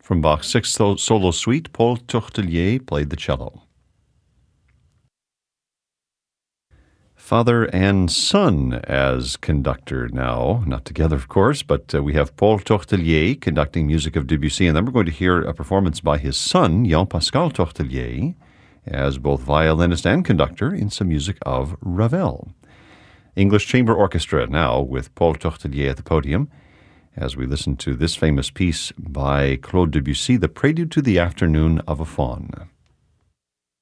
From Bach's Sixth Solo Suite, Paul Tourtellier played the cello. Father and son as conductor now, not together of course, but we have Paul Tourtellier conducting music of Debussy, and then we're going to hear a performance by his son, Jean-Pascal Tourtellier, as both violinist and conductor in some music of Ravel. English Chamber Orchestra now with Paul Tourtellier at the podium as we listen to this famous piece by Claude Debussy, The Prelude to the Afternoon of a Faun.